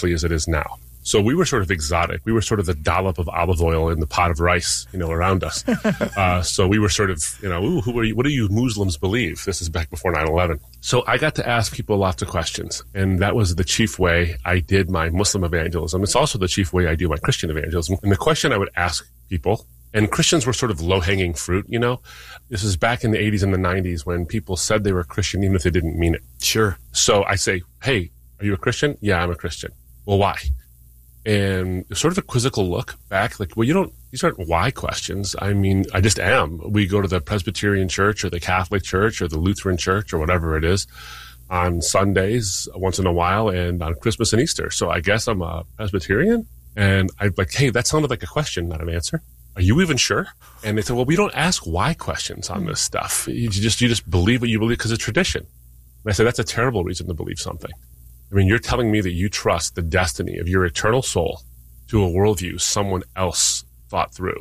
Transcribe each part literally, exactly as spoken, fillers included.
intensely as it is now. So we were sort of exotic. We were sort of the dollop of olive oil in the pot of rice, you know, around us. uh, so we were sort of, you know, ooh, who are you, what do you Muslims believe? This is back before nine eleven. So I got to ask people lots of questions. And that was the chief way I did my Muslim evangelism. It's also the chief way I do my Christian evangelism. And the question I would ask people, and Christians were sort of low-hanging fruit, you know. This is back in the eighties and the nineties when people said they were Christian even if they didn't mean it. Sure. So I say, hey, are you a Christian? Yeah, I'm a Christian. Well, why? And sort of a quizzical look back, like, well, you don't, these aren't why questions. I mean, I just am. We go to the Presbyterian church or the Catholic church or the Lutheran church or whatever it is on Sundays once in a while and on Christmas and Easter. So I guess I'm a Presbyterian. And I'm like, hey, that sounded like a question, not an answer. Are you even sure? And they said, well, we don't ask why questions on this stuff. You just, you just believe what you believe because of tradition. And I said, that's a terrible reason to believe something. I mean, you're telling me that you trust the destiny of your eternal soul to a worldview someone else thought through.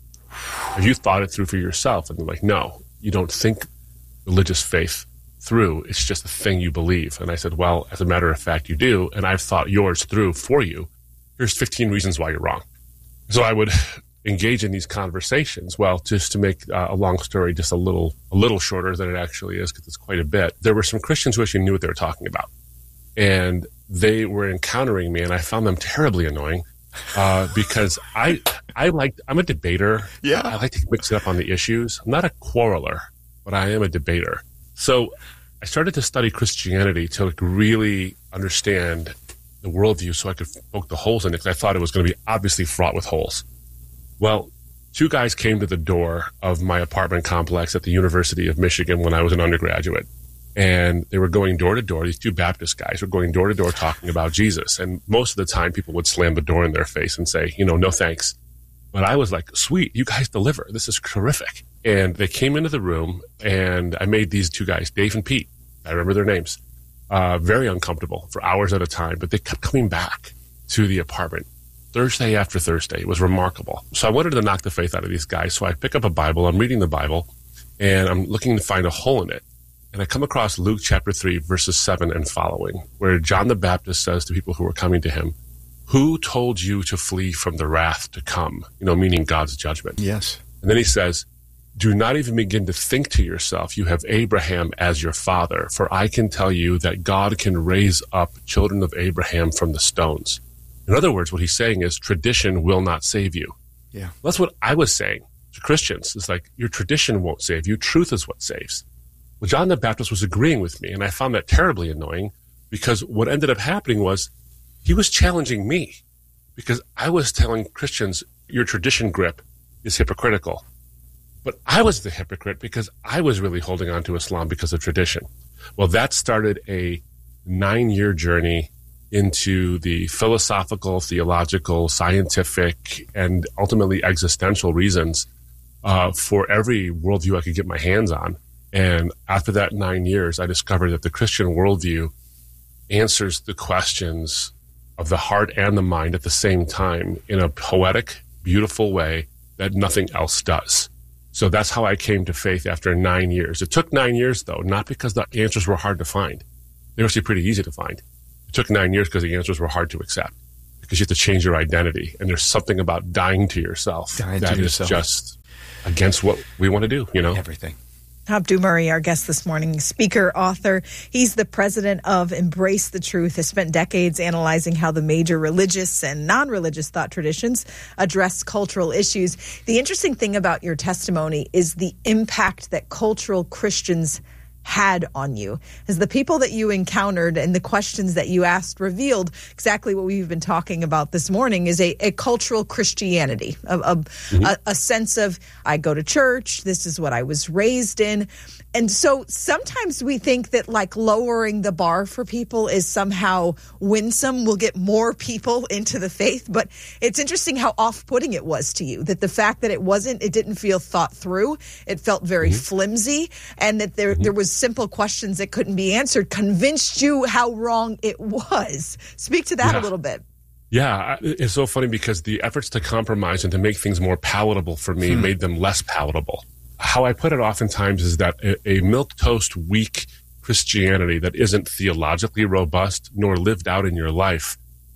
Have you thought it through for yourself? And they're like, no, you don't think religious faith through. It's just a thing you believe. And I said, well, as a matter of fact, you do. And I've thought yours through for you. Here's fifteen reasons why you're wrong. So I would engage in these conversations. Well, just to make uh, a long story just a little, a little shorter than it actually is, because it's quite a bit. There were some Christians who actually knew what they were talking about. And they were encountering me, and I found them terribly annoying uh, because I, I like, I'm a debater. Yeah. I like to mix it up on the issues. I'm not a quarreler, but I am a debater. So I started to study Christianity to like really understand the worldview so I could poke the holes in it, because I thought it was going to be obviously fraught with holes. Well, two guys came to the door of my apartment complex at the University of Michigan when I was an undergraduate. And they were going door to door. These two Baptist guys were going door to door talking about Jesus. And most of the time people would slam the door in their face and say, you know, no thanks. But I was like, sweet, you guys deliver. This is terrific. And they came into the room, and I made these two guys, Dave and Pete, I remember their names, uh, very uncomfortable for hours at a time. But they kept coming back to the apartment Thursday after Thursday. It was remarkable. So I wanted to knock the faith out of these guys. So I pick up a Bible. I'm reading the Bible, and I'm looking to find a hole in it. And I come across Luke chapter three, verses seven and following, where John the Baptist says to people who were coming to him, who told you to flee from the wrath to come? You know, meaning God's judgment. Yes. And then he says, do not even begin to think to yourself, you have Abraham as your father, for I can tell you that God can raise up children of Abraham from the stones. In other words, what he's saying is tradition will not save you. Yeah. That's what I was saying to Christians. It's like, your tradition won't save you. Truth is what saves. Well, John the Baptist was agreeing with me, and I found that terribly annoying, because what ended up happening was he was challenging me, because I was telling Christians, your tradition grip is hypocritical. But I was the hypocrite because I was really holding on to Islam because of tradition. Well, that started a nine-year journey into the philosophical, theological, scientific, and ultimately existential reasons uh, for every worldview I could get my hands on. And after that nine years, I discovered that the Christian worldview answers the questions of the heart and the mind at the same time in a poetic, beautiful way that nothing else does. So that's how I came to faith after nine years. It took nine years, though, not because the answers were hard to find. They were actually pretty easy to find. It took nine years because the answers were hard to accept, because you have to change your identity. And there's something about dying to yourself Dying that to is yourself. just against what we want to do, you know? Everything. Abdu Murray, our guest this morning, speaker, author. He's the president of Embrace the Truth, has spent decades analyzing how the major religious and non-religious thought traditions address cultural issues. The interesting thing about your testimony is the impact that cultural Christians had on you, as the people that you encountered and the questions that you asked revealed exactly what we've been talking about this morning, is a, a cultural Christianity, a, a, mm-hmm. a, a sense of, I go to church, this is what I was raised in. And so sometimes we think that like lowering the bar for people is somehow winsome, will get more people into the faith. But it's interesting how off-putting it was to you, that the fact that it wasn't, it didn't feel thought through, it felt very mm-hmm. flimsy, and that there, mm-hmm. there was simple questions that couldn't be answered, convinced you how wrong it was. Speak to that yeah. a little bit. Yeah, it's so funny because the efforts to compromise and to make things more palatable for me hmm. made them less palatable. How I put it oftentimes is that a, a milquetoast, weak Christianity that isn't theologically robust nor lived out in your life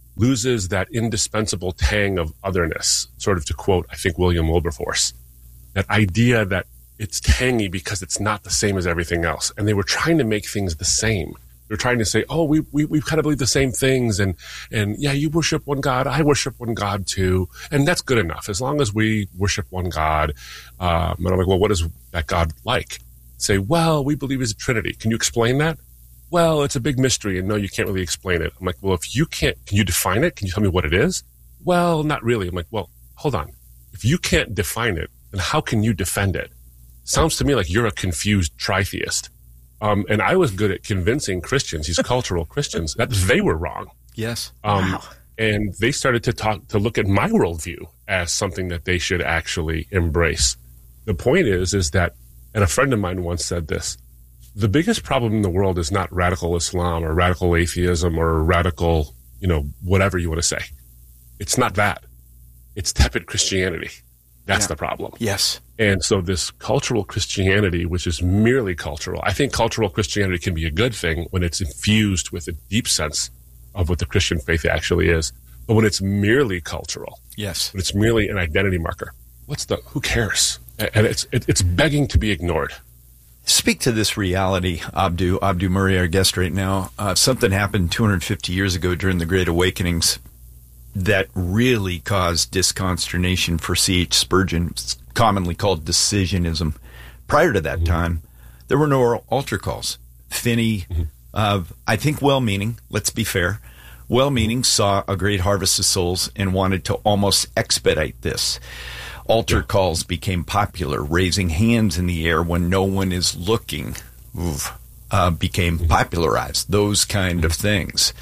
loses that indispensable tang of otherness, sort of to quote, I think, William Wilberforce, that idea that it's tangy because it's not the same as everything else. And they were trying to make things the same. They're trying to say, oh, we, we, we kind of believe the same things. And, and yeah, you worship one God. I worship one God too. And that's good enough. As long as we worship one God. Um, and I'm like, well, what is that God like? Say, well, we believe he's a Trinity. Can you explain that? Well, it's a big mystery, and no, you can't really explain it. I'm like, well, if you can't, can you define it? Can you tell me what it is? Well, not really. I'm like, well, hold on. If you can't define it, then how can you defend it? Sounds to me like you're a confused tritheist. Um, and I was good at convincing Christians, these cultural Christians, that they were wrong. Yes. Um, Wow. And they started to talk, to look at my worldview as something that they should actually embrace. The point is, is that, and a friend of mine once said this, the biggest problem in the world is not radical Islam or radical atheism or radical, you know, whatever you want to say. It's not that. It's tepid Christianity. That's Yeah. the problem. Yes. And so this cultural Christianity, which is merely cultural, I think cultural Christianity can be a good thing when it's infused with a deep sense of what the Christian faith actually is. But when it's merely cultural, Yes. when it's merely an identity marker, what's the, who cares? And it's, it, it's begging to be ignored. Speak to this reality, Abdu. Abdu Murray, our guest right now. Uh, something happened two hundred fifty years ago during the Great Awakenings that really caused disconsternation for C H Spurgeon. It's commonly called decisionism. Prior to that mm-hmm. time, there were no altar calls. Finney, mm-hmm. uh, I think well-meaning, let's be fair, well-meaning saw a great harvest of souls and wanted to almost expedite this. Altar yeah. calls became popular. Raising hands in the air when no one is looking oof, uh, became mm-hmm. popularized. Those kind of things.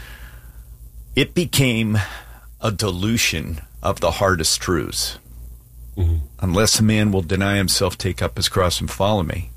It became a dilution of the hardest truths. Mm-hmm. Unless a man will deny himself, take up his cross, and follow me.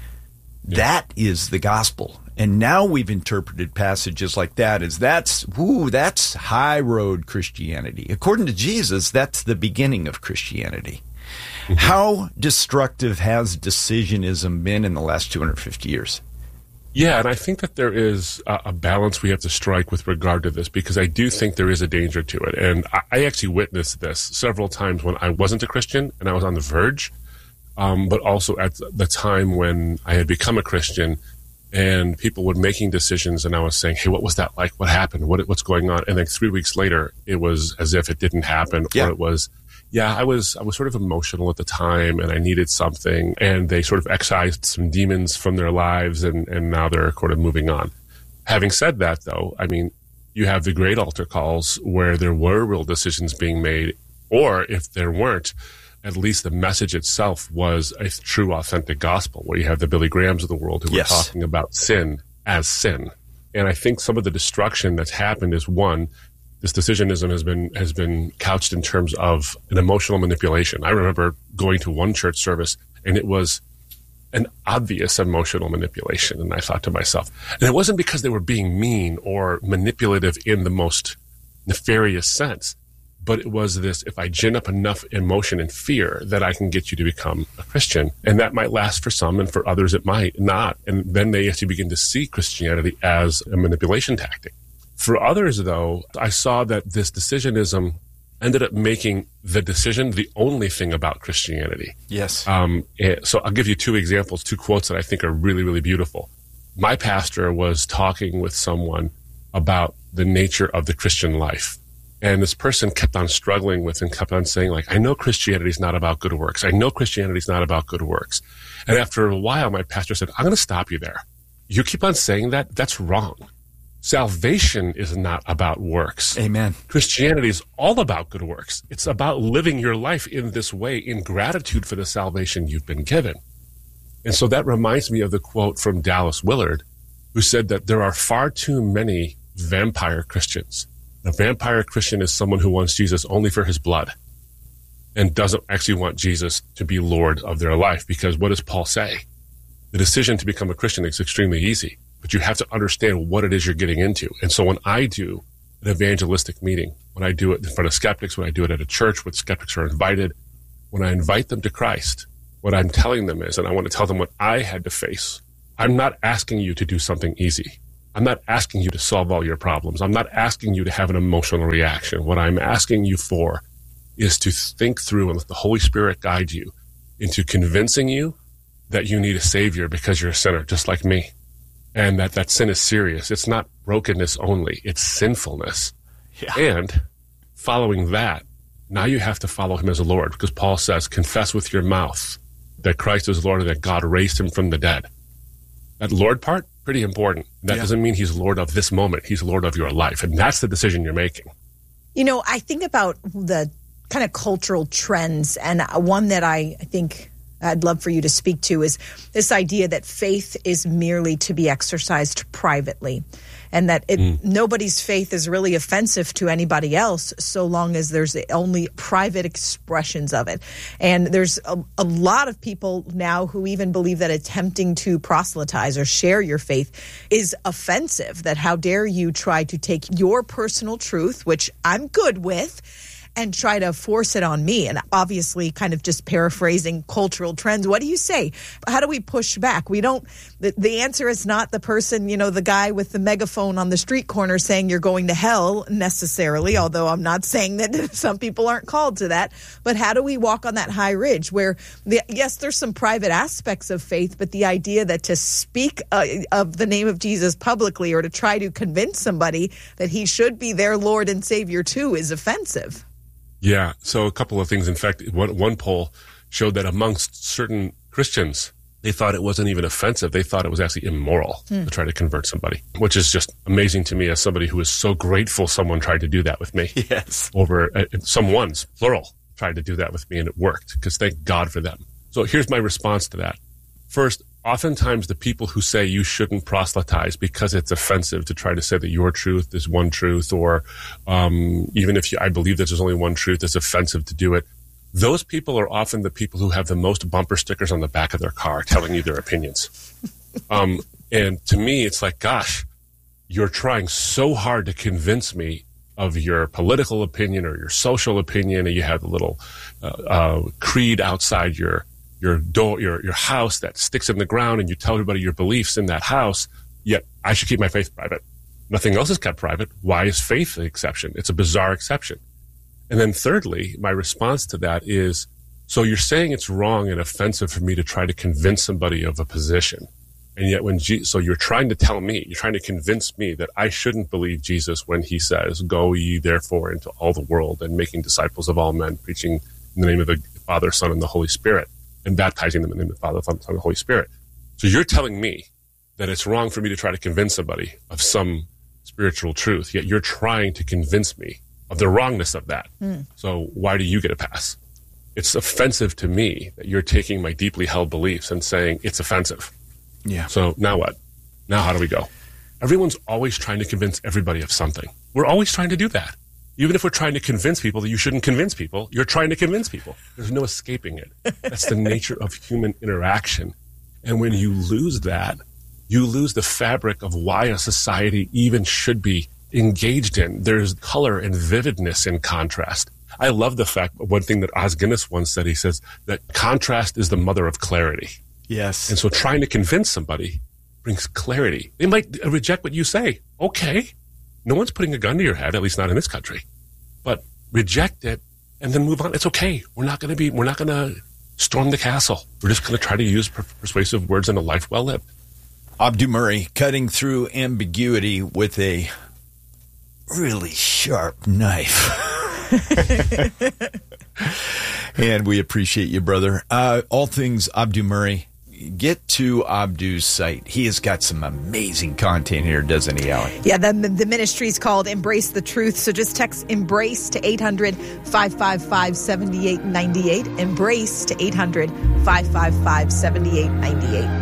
Yeah. That is the gospel. And now we've interpreted passages like that as that's, woo, that's high road Christianity. According to Jesus, that's the beginning of Christianity. Mm-hmm. How destructive has decisionism been in the last two hundred fifty years? Yeah, and I think that there is a, a balance we have to strike with regard to this, because I do think there is a danger to it. And I, I actually witnessed this several times when I wasn't a Christian and I was on the verge, um, but also at the time when I had become a Christian. And people were making decisions, and I was saying, hey, what was that like? What happened? What, what's going on? And then three weeks later, it was as if it didn't happen, yeah. or it was, yeah, I was I was sort of emotional at the time, and I needed something, and they sort of excised some demons from their lives, and, and now they're sort of moving on. Having said that, though, I mean, you have the great altar calls where there were real decisions being made, or if there weren't, at least the message itself was a true, authentic gospel, where you have the Billy Grahams of the world who yes. were talking about sin as sin. And I think some of the destruction that's happened is, one, this decisionism has been has been couched in terms of an emotional manipulation. I remember going to one church service, and it was an obvious emotional manipulation. And I thought to myself, and it wasn't because they were being mean or manipulative in the most nefarious sense, but it was this, if I gin up enough emotion and fear, that I can get you to become a Christian. And that might last for some, and for others it might not. And then they actually begin to see Christianity as a manipulation tactic. For others, though, I saw that this decisionism ended up making the decision the only thing about Christianity. Yes. Um, so I'll give you two examples, two quotes that I think are really, really beautiful. My pastor was talking with someone about the nature of the Christian life. And this person kept on struggling with and kept on saying, like, I know Christianity is not about good works. I know Christianity is not about good works. And after a while, my pastor said, I'm going to stop you there. You keep on saying that. That's wrong. Salvation is not about works. Amen. Christianity is all about good works. It's about living your life in this way in gratitude for the salvation you've been given. And so that reminds me of the quote from Dallas Willard, who said that there are far too many vampire Christians. A vampire Christian is someone who wants Jesus only for his blood and doesn't actually want Jesus to be Lord of their life. Because what does Paul say? The decision to become a Christian is extremely easy, but you have to understand what it is you're getting into. And so when I do an evangelistic meeting, when I do it in front of skeptics, when I do it at a church where skeptics are invited, when I invite them to Christ, what I'm telling them is, and I want to tell them what I had to face, I'm not asking you to do something easy. I'm not asking you to solve all your problems. I'm not asking you to have an emotional reaction. What I'm asking you for is to think through and let the Holy Spirit guide you into convincing you that you need a Savior because you're a sinner, just like me. And that that sin is serious. It's not brokenness only. It's sinfulness. Yeah. And following that, now you have to follow him as a Lord, because Paul says, confess with your mouth that Christ is Lord and that God raised him from the dead. That Lord part, pretty important. That Yeah. doesn't mean he's Lord of this moment. He's Lord of your life. And that's the decision you're making. You know, I think about the kind of cultural trends, and one that I, I think I'd love for you to speak to is this idea that faith is merely to be exercised privately, and that it, mm. nobody's faith is really offensive to anybody else so long as there's only private expressions of it. And there's a, a lot of people now who even believe that attempting to proselytize or share your faith is offensive, that how dare you try to take your personal truth, which I'm good with, and try to force it on me. And obviously kind of just paraphrasing cultural trends. What do you say? How do we push back? We don't, the, the answer is not the person, you know, the guy with the megaphone on the street corner saying you're going to hell necessarily, although I'm not saying that some people aren't called to that. But how do we walk on that high ridge where, the, yes, there's some private aspects of faith, but the idea that to speak uh, of the name of Jesus publicly or to try to convince somebody that he should be their Lord and Savior too is offensive. Yeah. So a couple of things. In fact, one, one poll showed that amongst certain Christians, they thought it wasn't even offensive. They thought it was actually immoral hmm. to try to convert somebody, which is just amazing to me as somebody who is so grateful someone tried to do that with me. Yes. Over uh, someone's, plural, tried to do that with me, and it worked, because thank God for them. So here's my response to that. First, oftentimes the people who say you shouldn't proselytize because it's offensive to try to say that your truth is one truth, or um, even if you, I believe that there's only one truth, it's offensive to do it. Those people are often the people who have the most bumper stickers on the back of their car telling you their opinions. Um, and to me, it's like, gosh, you're trying so hard to convince me of your political opinion or your social opinion, and you have the little uh, uh, creed outside your your door, your, your house that sticks in the ground, and you tell everybody your beliefs in that house, yet I should keep my faith private. Nothing else is kept private. Why is faith the exception? It's a bizarre exception. And then thirdly, my response to that is, so you're saying it's wrong and offensive for me to try to convince somebody of a position. And yet when, Je- so you're trying to tell me, you're trying to convince me that I shouldn't believe Jesus when he says, go ye therefore into all the world and making disciples of all men, preaching in the name of the Father, Son, and the Holy Spirit, and baptizing them in the name of the Father, Son, and the Holy Spirit. So you're telling me that it's wrong for me to try to convince somebody of some spiritual truth, yet you're trying to convince me of the wrongness of that. Mm. So why do you get a pass? It's offensive to me that you're taking my deeply held beliefs and saying it's offensive. Yeah. So now what? Now how do we go? Everyone's always trying to convince everybody of something. We're always trying to do that. Even if we're trying to convince people that you shouldn't convince people, you're trying to convince people. There's no escaping it. That's the nature of human interaction. And when you lose that, you lose the fabric of why a society even should be engaged in. There's color and vividness in contrast. I love the fact, one thing that Os Guinness once said, he says that contrast is the mother of clarity. Yes. And so trying to convince somebody brings clarity. They might reject what you say. Okay. No one's putting a gun to your head, at least not in this country. But reject it and then move on. It's okay. We're not going to be, we're not going to storm the castle. We're just going to try to use per- persuasive words in a life well lived. Abdu Murray, cutting through ambiguity with a really sharp knife. And we appreciate you, brother. Uh, all things Abdu Murray. Get to Abdu's site. He has got some amazing content here, doesn't he, Allie? Yeah, the, the ministry is called Embrace the Truth. So just text EMBRACE to eight hundred, five five five, seven eight nine eight. EMBRACE to eight hundred, five five five, seven eight nine eight.